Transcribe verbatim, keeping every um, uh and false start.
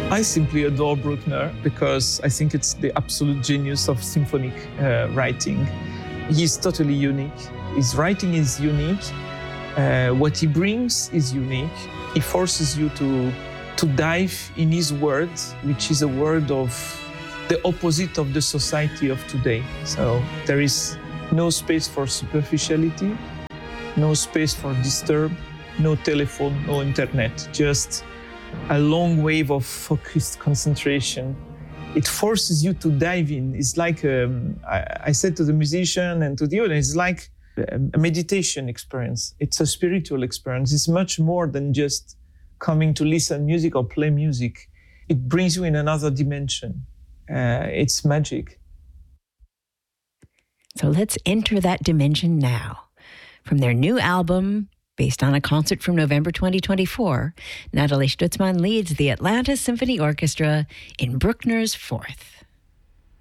I simply adore Bruckner because I think it's the absolute genius of symphonic uh, writing. He's totally unique. His writing is unique. Uh, what he brings is unique. He forces you to, to dive in his words, which is a word of the opposite of the society of today. So there is no space for superficiality, no space for disturb, no telephone, no internet, just a long wave of focused concentration. It forces you to dive in. It's like, um, I, I said to the musician and to the audience, it's like a meditation experience. It's a spiritual experience. It's much more than just coming to listen music or play music. It brings you in another dimension. Uh, it's magic. So let's enter that dimension now. From their new album, based on a concert from November twenty twenty-four, Nathalie Stutzmann leads the Atlanta Symphony Orchestra in Bruckner's Fourth.